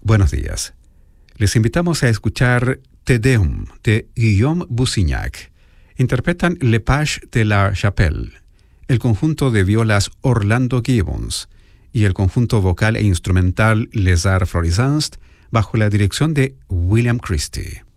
Buenos días. Les invitamos a escuchar Te Deum de Guillaume Busignac. Interpretan Le Page de la Chapelle, el conjunto de violas Orlando Gibbons y el conjunto vocal e instrumental Les Arts Florissants bajo la dirección de William Christie.